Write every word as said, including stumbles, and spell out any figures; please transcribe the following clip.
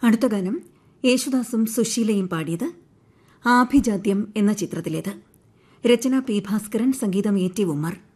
അടുത്ത ഗാനം യേശുദാസും സുശീലയും പാടിയത് ആഭിജാത്യം എന്ന ചിത്രത്തിലേത്. രചന പി ഭാസ്കരൻ, സംഗീതം എ ടി ഉമ്മർ.